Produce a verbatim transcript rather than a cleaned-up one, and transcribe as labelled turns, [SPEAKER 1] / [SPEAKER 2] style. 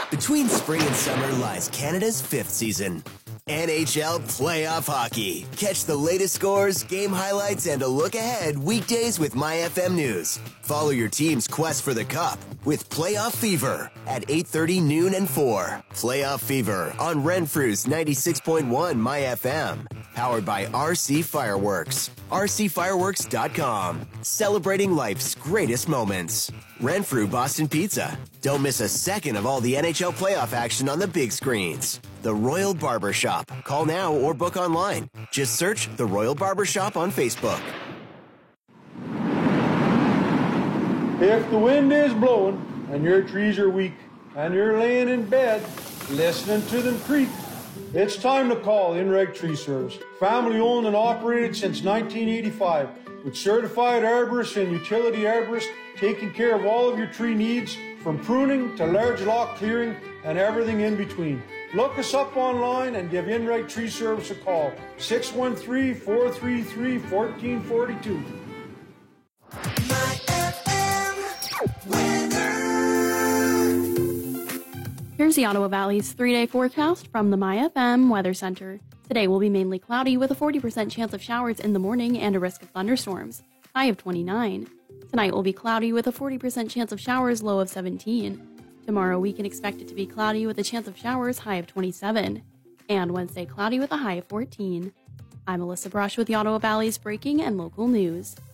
[SPEAKER 1] Between spring and summer lies Canada's fifth season. N H L Playoff Hockey. Catch the latest scores, game highlights, and a look ahead weekdays with My F M News. Follow your team's quest for the Cup with Playoff Fever at eight thirty, noon, and four. Playoff Fever on Renfrew's ninety-six point one My F M. Powered by R C Fireworks. R C fireworks dot com. Celebrating life's greatest moments. Renfrew Boston Pizza. Don't miss a second of all the N H L playoff action on the big screens. The Royal Barber Shop. Call now or book online. Just search The Royal Barber Shop on Facebook.
[SPEAKER 2] If the wind is blowing and your trees are weak and you're laying in bed listening to them creak, it's time to call InReg Tree Service. Family owned and operated since nineteen eighty-five with certified arborists and utility arborists taking care of all of your tree needs from pruning to large lot clearing and everything in between. Look us up online and give InReg Tree Service a call. six one three, four three three, one four four two.
[SPEAKER 3] Here's the Ottawa Valley's three-day forecast from the My F M Weather Center. Today will be mainly cloudy with a forty percent chance of showers in the morning and a risk of thunderstorms. High of twenty-nine. Tonight will be cloudy with a forty percent chance of showers, low of seventeen. Tomorrow we can expect it to be cloudy with a chance of showers, high of twenty-seven. And Wednesday cloudy with a high of fourteen. I'm Alyssa Brush with the Ottawa Valley's breaking and local news.